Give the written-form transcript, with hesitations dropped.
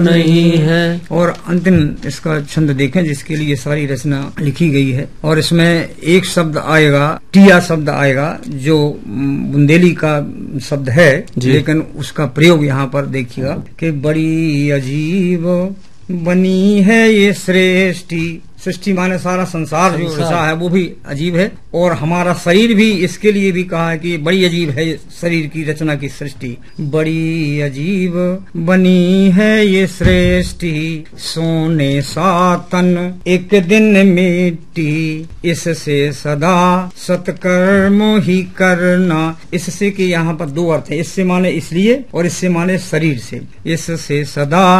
नहीं है। और अंतिम इसका छंद देखें जिसके लिए सारी रचना लिखी गई है। और इसमें एक शब्द आएगा, टिया शब्द आएगा, जो बुंदेली का शब्द है, लेकिन उसका प्रयोग यहाँ पर देखिएगा कि बड़ी अजीब बनी है ये सृष्टि। सृष्टि माने सारा संसार जो रचा है वो भी अजीब है, और हमारा शरीर भी इसके लिए भी कहा है कि बड़ी अजीब है शरीर की रचना की सृष्टि। बड़ी अजीब बनी है ये सृष्टि, सोने सा तन एक दिन मिट्टी, इससे सदा सत्कर्म ही करना। इससे कि यहाँ पर दो अर्थ है, इससे माने इसलिए और इससे माने शरीर से। इससे सदा